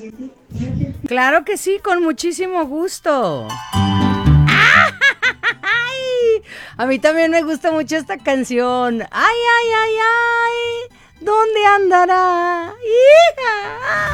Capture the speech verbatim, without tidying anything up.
Claro que sí, con muchísimo gusto. ¡Ay! A mí también me gusta mucho esta canción. ¡Ay, ay, ay, ay! ¿Dónde andará? ¡Hija!